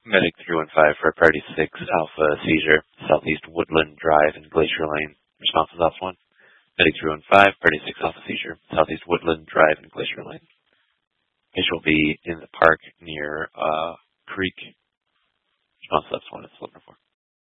Medic 315 for Priority 6 Alpha Seizure, Southeast Woodland Drive and Glacier Lane. Response is Alpha 1. Medic 315, Priority 6 Alpha Seizure, Southeast Woodland Drive and Glacier Lane. Patient will be in the park near Creek. Response is Alpha 1. It's 11-4.